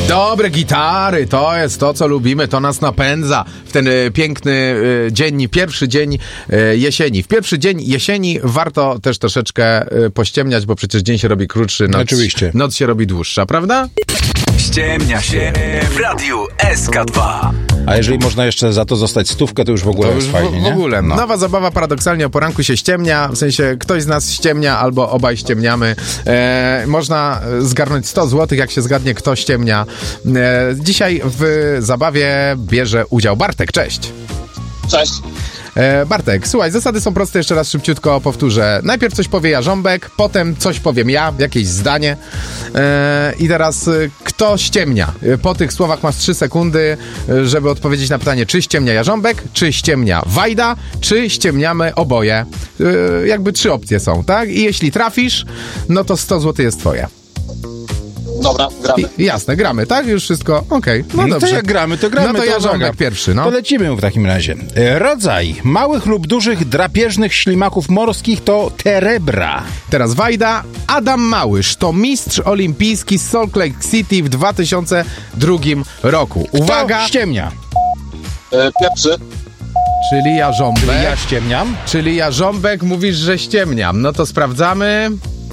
Dobre gitary, to jest to, co lubimy, to nas napędza w ten piękny dzień, pierwszy dzień jesieni. W pierwszy dzień jesieni warto też troszeczkę pościemniać, bo przecież dzień się robi krótszy, noc się robi dłuższa, prawda? Ściemnia się w Radiu SK2. A jeżeli można jeszcze za to zostać 100, to już w ogóle To jest już fajnie, nie? w ogóle. No. Nowa zabawa paradoksalnie o poranku się ściemnia, w sensie ktoś z nas ściemnia albo obaj ściemniamy. Można zgarnąć 100 zł, jak się zgadnie, kto ściemnia. Dzisiaj w zabawie bierze udział Bartek. Cześć. Cześć. Bartek, słuchaj, zasady są proste, jeszcze raz szybciutko powtórzę. Najpierw coś powie Jarząbek, potem coś powiem ja, jakieś zdanie. I teraz kto ściemnia? Po tych słowach masz 3 sekundy, żeby odpowiedzieć na pytanie, czy ściemnia Jarząbek, czy ściemnia Wajda, czy ściemniamy oboje. Jakby 3 opcje są, tak? I jeśli trafisz, no to 100 zł jest twoje. Dobra, gramy. Jasne, gramy, tak? Już wszystko, okej. No dobrze. To jak gramy, to gramy. No to Jarząbek pierwszy, no. To lecimy w takim razie. Rodzaj małych lub dużych drapieżnych ślimaków morskich to terebra. Teraz Wajda. Adam Małysz to mistrz olimpijski z Salt Lake City w 2002 roku. Uwaga! Kto ściemnia? Pierwszy. Czyli Jarząbek. Ja ściemniam. Czyli Jarząbek, mówisz, że ściemniam. No to sprawdzamy.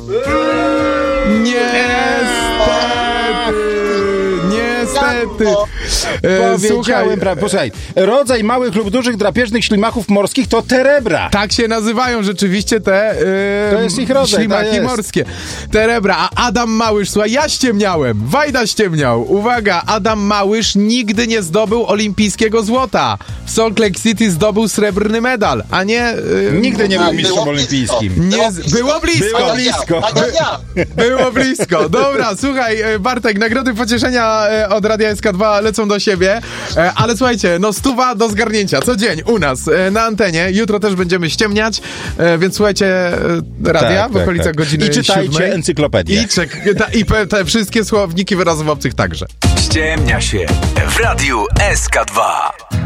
Niestety. Powiedziałem, posłuchaj. Rodzaj małych lub dużych drapieżnych ślimaków morskich to terebra. Tak się nazywają rzeczywiście te to jest ich rodzaj, ślimaki morskie. Terebra. A Adam Małysz, słuchaj, ja ściemniałem. Wajda ściemniał. Uwaga, Adam Małysz nigdy nie zdobył olimpijskiego złota. W Salt Lake City zdobył srebrny medal, a nie... Nigdy nie był mistrzem olimpijskim. Było blisko. Było blisko. Dobra, słuchaj, Bartek, nagrody pocieszenia od Radia SK2 lecą do siebie, ale słuchajcie, no 100 do zgarnięcia co dzień u nas na antenie. Jutro też będziemy ściemniać, więc słuchajcie radia w okolicach godziny 7. I czytajcie encyklopedię. I te wszystkie słowniki wyrazów obcych także. Ściemnia się w Radiu SK2.